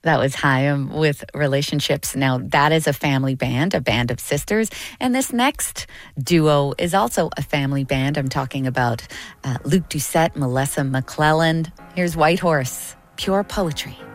That was Chaim with Relationships. Now, that is a family band, a band of sisters. And this next duo is also a family band. I'm talking about Luke Doucette, Melissa McClelland. Here's Whitehorse, Pure Poetry.